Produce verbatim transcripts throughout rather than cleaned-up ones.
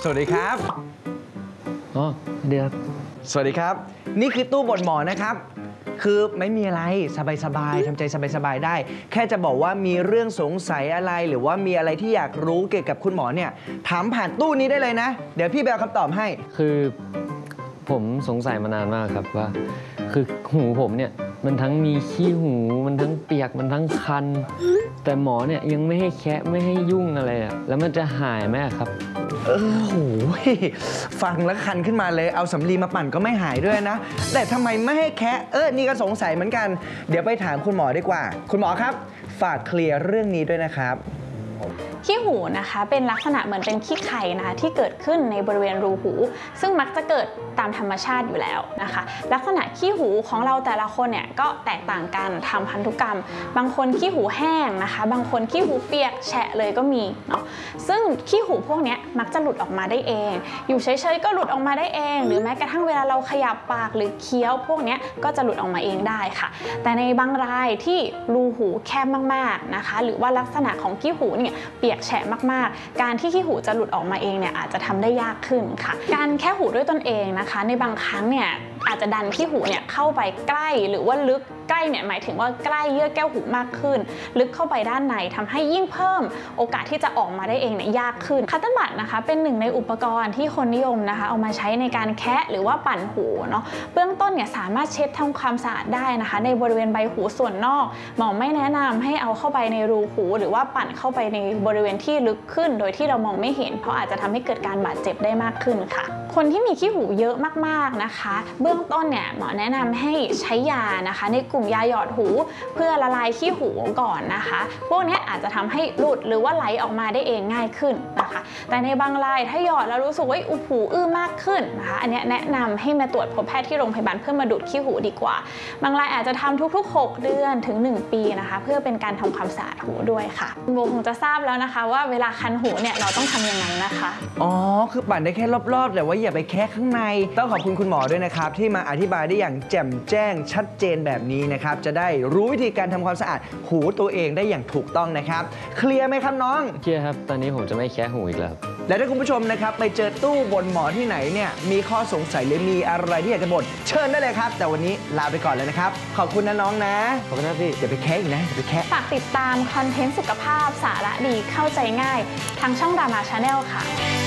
วัสดีครับอ๋อเดี๋ยวสวัสดีครับนี่คือตู้บ่นหมอนะครับคือไม่มีอะไรสบายๆทำใจสบายๆได้แค่จะบอกว่ามีเรื่องสงสัยอะไรหรือว่ามีอะไรที่อยากรู้เกี่ยวกับคุณหมอเนี่ยถามผ่านตู้นี้ได้เลยนะเดี๋ยวพี่แบลคำตอบให้คือผมสงสัยมานานมากครับว่าคือหูผมเนี่ยมันทั้งมีขี้หูมันทั้งเปียกมันทั้งคันแต่หมอเนี่ยยังไม่ให้แคะไม่ให้ยุ่งอะไรอ่ะแล้วมันจะหายไหมครับเออโหฟังแล้วคันขึ้นมาเลยเอาสำลีมาปั่นก็ไม่หายด้วยนะแต่ทำไมไม่ให้แคะเออนี่ก็สงสัยเหมือนกันเดี๋ยวไปถามคุณหมอดีกว่าคุณหมอครับฝากเคลียร์เรื่องนี้ด้วยนะครับขี้หูนะคะเป็นลักษณะเหมือนเป็นขี้ไข่นะคะที่เกิดขึ้นในบริเวณรูหูซึ่งมักจะเกิดตามธรรมชาติอยู่แล้วนะคะลักษณะขี้หูของเราแต่ละคนเนี่ยก็แตกต่างกันทำพันธุกรรมบางคนขี้หูแห้งนะคะบางคนขี้หูเปียกแฉะเลยก็มีเนาะซึ่งขี้หูพวกนี้มักจะหลุดออกมาได้เองอยู่เฉยๆก็หลุดออกมาได้เองหรือแม้กระทั่งเวลาเราขยับปากหรือเคี้ยวพวกนี้ก็จะหลุดออกมาเองได้ค่ะแต่ในบางรายที่รูหูแคบมากๆนะคะหรือว่าลักษณะของขี้หูเนี่ยเปียกแฉะมากๆการที่ขี้หูจะหลุดออกมาเองเนี่ยอาจจะทำได้ยากขึ้นค่ะการแค่หูด้วยตนเองนะคะในบางครั้งเนี่ยอาจจะดันขี้หูเนี่ยเข้าไปใกล้หรือว่าลึกใกล้เนี่ยหมายถึงว่าใกล้เยื่อแก้วหูมากขึ้นลึกเข้าไปด้านในทำให้ยิ่งเพิ่มโอกาสที่จะออกมาได้เองเนี่ยยากขึ้นคัตเติ้ลบัดนะคะเป็นหนึ่งในอุปกรณ์ที่คนนิยมนะคะเอามาใช้ในการแคะหรือว่าปั่นหูเนาะเบื้องต้นเนี่ยสามารถเช็ดทำความสะอาดได้นะคะในบริเวณใบหูส่วนนอกหมอไม่แนะนำให้เอาเข้าไปในรูหูหรือว่าปั่นเข้าไปในบริเวณที่ลึกขึ้นโดยที่เรามองไม่เห็นเพราะอาจจะทำให้เกิดการบาดเจ็บได้มากขึ้นค่ะคนที่มีขี้หูเยอะมากๆนะคะเบื้องต้นเนี่ยหมอแนะนำให้ใช้ยานะคะในกลุ่มยาหยอดหูเพื่อละลายขี้หูก่อนนะคะพวกนี้อาจจะทำให้หลุดหรือว่าไหลออกมาได้เองง่ายขึ้นนะคะแต่ในบางรายถ้าหยอดแล้วรู้สึกว่าอุหูอื้อมากขึ้นนะคะอันนี้แนะนำให้มาตรวจพบแพทย์ที่โรงพยาบาลเพื่อมาดูดขี้หูดีกว่าบางรายอาจจะทำทุกๆหกเดือนถึงหนึ่งปีนะคะเพื่อเป็นการทำความสะอาดหูด้วยค่ะโบคงจะทราบแล้วนะคะว่าเวลาคันหูเนี่ยเราต้องทำยังไงนะคะอ๋อคือปั่นได้แค่รอบๆแต่ว่าอย่าไปแค่ข้างในต้องขอบคุณคุณหมอด้วยนะครับที่มาอธิบายได้อย่างแจ่มแจ้งชัดเจนแบบนี้นะครับจะได้รู้วิธีการทำความสะอาดหูตัวเองได้อย่างถูกต้องนะครับเคลียร์ไหมครับน้องเคลียร์ครับตอนนี้ผมจะไม่แคะหูอีกแล้วและถ้าคุณผู้ชมนะครับไปเจอตู้บ่นหมอที่ไหนเนี่ยมีข้อสงสัยหรือมีอะไรที่อยากจะบ่นเชิญได้เลยครับแต่วันนี้ลาไปก่อนเลยนะครับขอบคุณนะน้องนะขอบคุณนะพี่เดี๋ยวไปแคะอีกนะเดี๋ยวไปแคะฝากติดตามคอนเทนต์สุขภาพสาระดีเข้าใจง่ายทางช่องรามาชาแนลค่ะ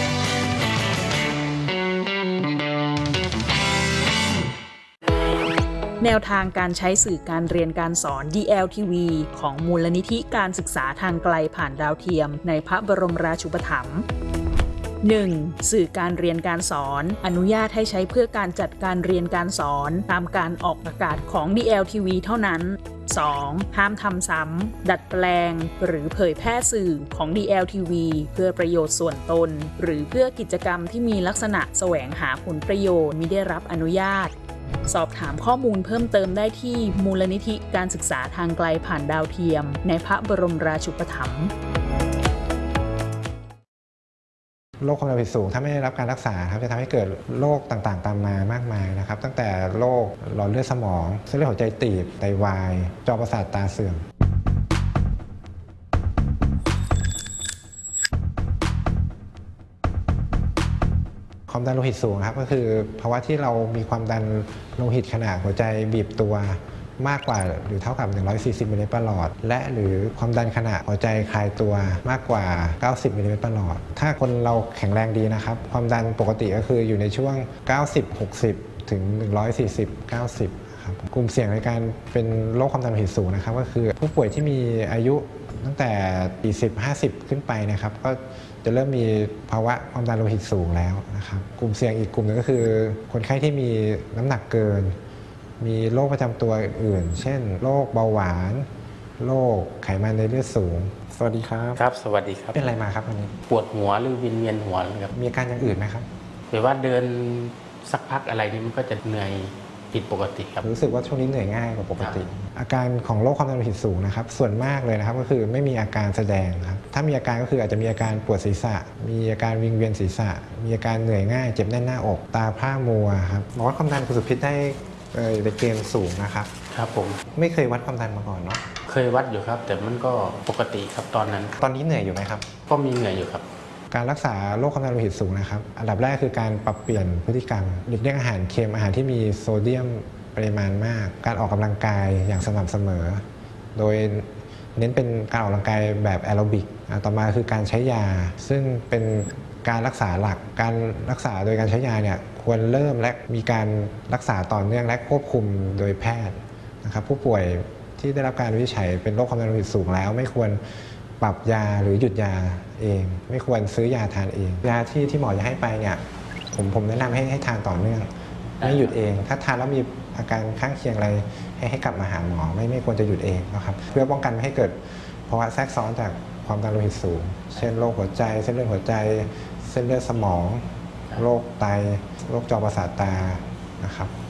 แนวทางการใช้สื่อการเรียนการสอน ดี แอล ที วี ของมูลนิธิการศึกษาทางไกลผ่านดาวเทียมในพระบรมราชูปถัมภ์ หนึ่ง. สื่อการเรียนการสอนอนุญาตให้ใช้เพื่อการจัดการเรียนการสอนตามการออกอากาศของ ดี แอล ที วี เท่านั้น สอง. ห้ามทำซ้ำดัดแปลงหรือเผยแพร่สื่อของ ดี แอล ที วี เพื่อประโยชน์ส่วนตนหรือเพื่อกิจกรรมที่มีลักษณะแสวงหาผลประโยชน์มิได้รับอนุญาตสอบถามข้อมูลเพิ่มเติมได้ที่มูลนิธิการศึกษาทางไกลผ่านดาวเทียมในพระบรมราชูปถัมภ์โรคความดันโลหิตสูงถ้าไม่ได้รับการรักษาครับจะทำให้เกิดโรคต่างๆตามมามากมายนะครับตั้งแต่โรคหลอดเลือดสมองเส้นเลือดหัวใจตีบไตวายจอประสาทตาเสื่อมความดันโลหิตสูงครับก็คือภาวะที่เรามีความดันโลหิตขณะหัวใจบีบตัวมากกว่าหรือเท่ากับหนึ่งร้อยสี่สิบมิลลิเมตรประหลอดและหรือความดันขณะหัวใจคลายตัวมากกว่าเก้าสิบมิลลิเมตรประหลอดถ้าคนเราแข็งแรงดีนะครับความดันปกติก็คืออยู่ในช่วงเก้าสิบ หกสิบถึงหนึ่งร้อยสี่สิบ เก้าสิบครับกลุ่มเสี่ยงในการเป็นโรคความดันโลหิตสูงนะครับก็คือผู้ป่วยที่มีอายุตั้งแต่สี่สิบ ห้าสิบขึ้นไปนะครับก็จะเริ่มมีภาวะความดันโลหิตสูงแล้วนะครับกลุ่มเสี่ยงอีกกลุ่มนึงก็คือคนไข้ที่มีน้ำหนักเกินมีโรคประจำตัวอื่นเช่นโรคเบาหวานโรคไขมันในเลือดสูงสวัสดีครับครับสวัสดีครับเป็นอะไรมาครับวันนี้ปวดหัวหรือวินเวียนหัวครับมีอาการอย่างอื่นไหมครับหรือว่าเดินสักพักอะไรนี่มันก็จะเหนื่อยผิดปกติครับรู้สึกว่าช่วงนี้เหนื่อยง่ายกว่าปกติอาการของโรคความดันโลหิตสูงนะครับส่วนมากเลยนะครับก็คือไม่มีอาการแสดงครับถ้ามีอาการก็คืออาจจะมีอาการปวดศีรษะมีอาการวิงเวียนศีรษะมีอาการเหนื่อยง่ายเจ็บแน่นหน้าอกตาพร่ามัวครับหมอวัดความดันคุณสุพิษได้ในเกณฑ์สูงนะครับครับผมไม่เคยวัดความดันมาก่อนเนาะเคยวัดอยู่ครับแต่มันก็ปกติครับตอนนั้นตอนนี้เหนื่อยอยู่ไหมครับก็มีเหนื่อยอยู่ครับการรักษาโรคความดันโลหิตสูงนะครับอันดับแรกคือการปรับเปลี่ยนพฤติกรรมหลีกเลี่ยงอาหารเค็มอาหารที่มีโซเดียมปริมาณมากการออกกำลังกายอย่างสม่ำเสมอโดยเน้นเป็นการออกกำลังกายแบบแอโรบิกต่อมาคือการใช้ยาซึ่งเป็นการรักษาหลักการรักษาโดยการใช้ยาเนี่ยควรเริ่มและมีการรักษาต่อเนื่องและควบคุมโดยแพทย์นะครับผู้ป่วยที่ได้รับการวินิจฉัยเป็นโรคความดันโลหิตสูงแล้วไม่ควรปรับยาหรือหยุดยาเองไม่ควรซื้อยาทานเองยาที่ที่หมอจะให้ไปเนี่ยผมผมแนะนำให้ให้ทานต่อเนื่องไม่หยุดเองถ้าทานแล้วมีอาการข้างเคียงอะไรให้ให้กลับมาหาหมอไม่ไม่ควรจะหยุดเองนะครับเพื่อป้องกันไม่ให้เกิดภาวะแทรกซ้อนจากความดันโลหิตสูงเช่นโรคหัวใจเส้นเลือดหัวใจเส้นเลือดสมองโรคไตโรคจอประสาทตานะครับ